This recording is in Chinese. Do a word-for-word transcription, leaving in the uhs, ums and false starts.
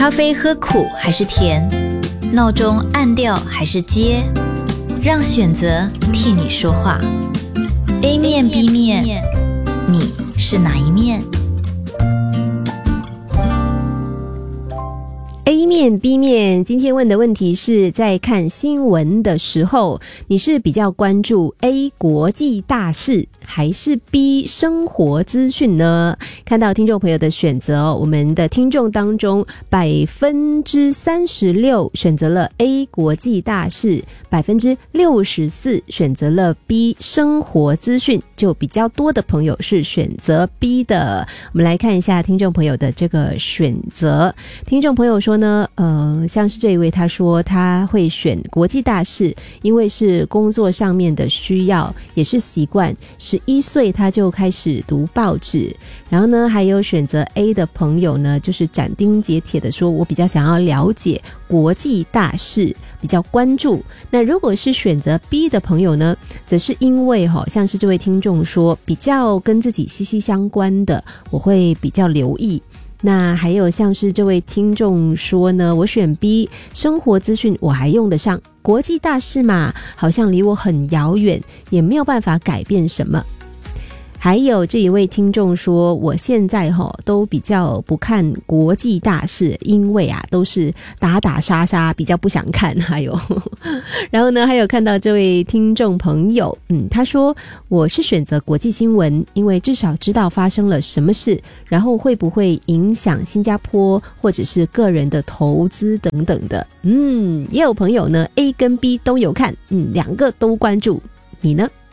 咖啡喝苦还是甜？闹钟按掉还是接？让选择替你说话。A 面 B 面，你是哪一面 ？A 面 B 面，今天问的问题是在看新闻的时候，你是比较关注 A 国际大事还是 B 生活资讯呢？看到听众朋友的选择哦，我们的听众当中百分之三十六选择了 A 国际大事，百分之六十四选择了 B 生活资讯，就比较多的朋友是选择 B 的。我们来看一下听众朋友的这个选择。听众朋友说呢，呃，像是这一位他说他会选国际大事，因为是工作上面的需要，也是习惯，十一岁他就开始读报纸。然后呢，还有选择 A 的朋友呢，就是斩钉截铁的说，我比较想要了解国际大事，比较关注。那如果是选择 B 的朋友呢，则是因为齁，像是这位听众说，比较跟自己息息相关的，我会比较留意。那还有像是这位听众说呢，我选 B 生活资讯我还用得上，国际大事嘛，好像离我很遥远，也没有办法改变什么。还有这一位听众说，我现在齁都比较不看国际大事，因为啊都是打打杀杀，比较不想看。还有然后呢，还有看到这位听众朋友，嗯，他说我是选择国际新闻，因为至少知道发生了什么事，然后会不会影响新加坡或者是个人的投资等等的。嗯，也有朋友呢 A 跟 B 都有看，嗯，两个都关注，你呢？